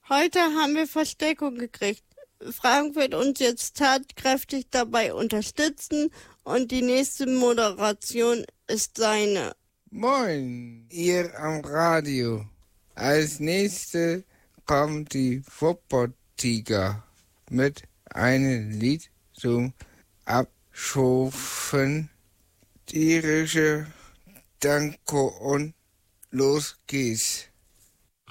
Heute haben wir Verstärkung gekriegt. Frank wird uns jetzt tatkräftig dabei unterstützen und die nächste Moderation ist seine. Moin, ihr am Radio. Als nächste kommt die Football-Tiger mit einem Lied zum Abschofen. Tierische Danke und los geht's.